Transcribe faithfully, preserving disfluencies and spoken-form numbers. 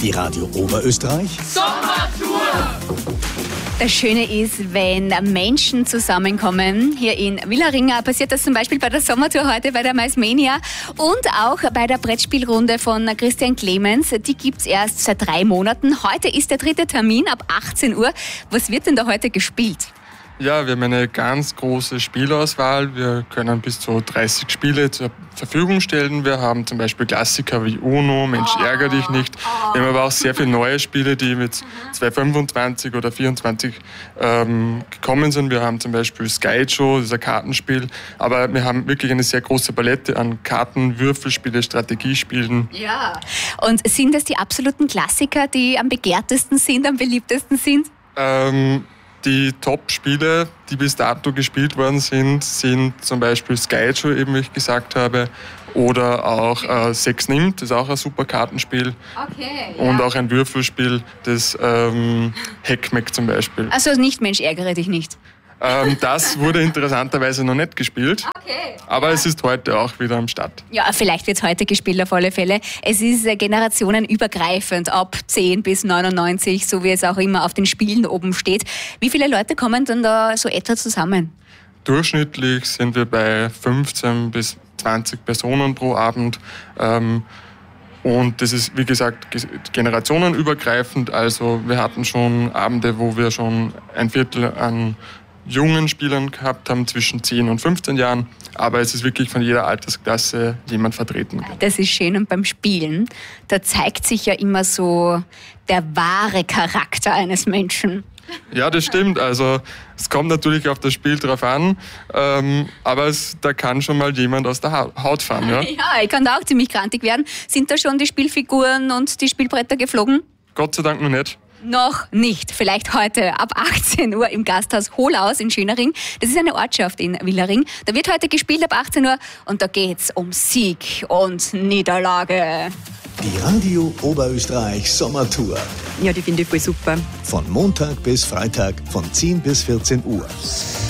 Die Radio Oberösterreich Sommertour! Das Schöne ist, wenn Menschen zusammenkommen. Hier in Wielering passiert das zum Beispiel bei der Sommertour heute bei der Maismania und auch bei der Brettspielrunde von Christian Clemens. Die gibt's erst seit drei Monaten. Heute ist der dritte Termin ab achtzehn Uhr. Was wird denn da heute gespielt? Ja, wir haben eine ganz große Spielauswahl. Wir können bis zu dreißig Spiele zur Verfügung stellen. Wir haben zum Beispiel Klassiker wie Uno, Mensch, ärger dich nicht. Wir haben aber auch sehr viele neue Spiele, die mit zweihundertfünfundzwanzig oder vierundzwanzig ähm, gekommen sind. Wir haben zum Beispiel Skyjo, das ist ein Kartenspiel. Aber wir haben wirklich eine sehr große Palette an Karten, Würfelspiele, Strategiespielen. Ja. Und sind das die absoluten Klassiker, die am begehrtesten sind, am beliebtesten sind? Ähm, Die Top-Spiele, die bis dato gespielt worden sind, sind zum Beispiel Skyjo, eben wie ich gesagt habe, oder auch äh, Sechs nimmt, das ist auch ein super Kartenspiel. Okay. Und Ja. auch ein Würfelspiel, das ähm, Heckmeck zum Beispiel. Also nicht Mensch, ärgere dich nicht. Ähm, das wurde interessanterweise noch nicht gespielt, Okay. aber es ist heute auch wieder am Start. Ja, vielleicht wird es heute gespielt auf alle Fälle. Es ist äh, generationenübergreifend, ab zehn bis neunundneunzig, so wie es auch immer auf den Spielen oben steht. Wie viele Leute kommen denn da so etwa zusammen? Durchschnittlich sind wir bei fünfzehn bis zwanzig Personen pro Abend. Ähm, Und das ist, wie gesagt, generationenübergreifend. Also wir hatten schon Abende, wo wir schon ein Viertel an jungen Spielern gehabt haben, zwischen zehn und fünfzehn Jahren. Aber es ist wirklich von jeder Altersklasse jemand vertreten. Das ist schön. Und beim Spielen, da zeigt sich ja immer so der wahre Charakter eines Menschen. Ja, das stimmt. Also es kommt natürlich auf das Spiel drauf an, ähm, aber es, da kann schon mal jemand aus der Haut fahren. Ja? Ja, ich kann da auch ziemlich grantig werden. Sind da schon die Spielfiguren und die Spielbretter geflogen? Gott sei Dank noch nicht. Noch nicht. Vielleicht heute ab achtzehn Uhr im Gasthaus Hohlaus in Schönering. Das ist eine Ortschaft in Wielering. Da wird heute gespielt ab achtzehn Uhr und da geht's um Sieg und Niederlage. Die Radio Oberösterreich Sommertour. Ja, die finde ich voll super. Von Montag bis Freitag von zehn bis vierzehn Uhr.